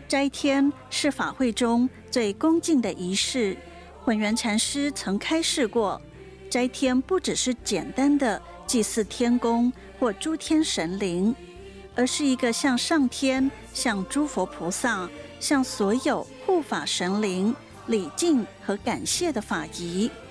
斋天是法会中最恭敬的仪式。混元禅师曾开示过，斋天不只是简单的祭祀天公或诸天神灵，而是一个向上天、向诸佛菩萨、向所有护法神灵礼敬和感谢的法仪。